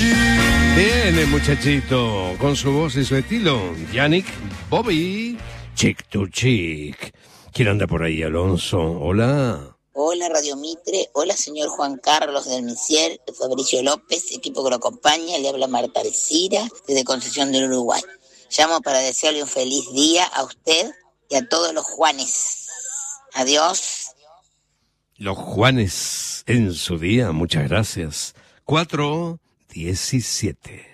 Viene muchachito, con su voz y su estilo, Yannick Bobby, chick to chick. ¿Quién anda por ahí, Alonso? Hola. Hola Radio Mitre, hola señor Juan Carlos del Misier, Fabricio López, equipo que lo acompaña, le habla Marta Alcira desde Concepción del Uruguay. Llamo para desearle un feliz día a usted y a todos los Juanes. Adiós. Los Juanes en su día, muchas gracias. 4:17.